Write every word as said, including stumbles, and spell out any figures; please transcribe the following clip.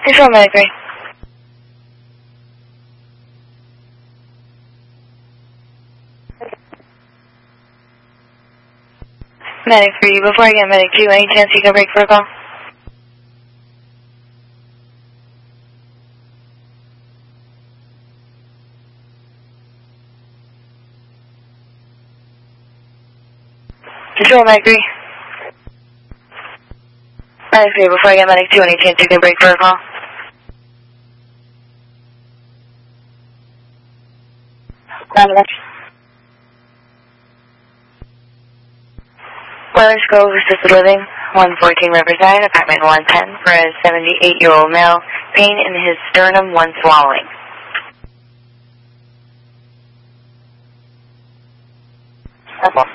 Control Medic three. Medic three, before I get Medic two, any chance you can break for a call? Control Medic three. Medic three, before I get Medic two, any chance you can break for a call? Wellers Grove Assisted Living, one fourteen Riverside, apartment one ten, for a seventy-eight-year-old male, pain in his sternum, one swallowing. That's all.